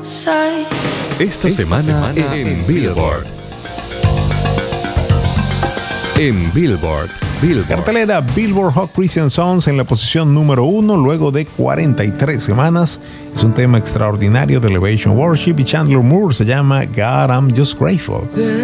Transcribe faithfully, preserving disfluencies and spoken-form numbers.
Esta, Esta semana, semana en, en Billboard. En Billboard. Billboard. Cartelera Billboard Hot Christian Songs en la posición número uno luego de cuarenta y tres semanas. Es un tema extraordinario de Elevation Worship y Chandler Moore, se llama God I'm Just Grateful.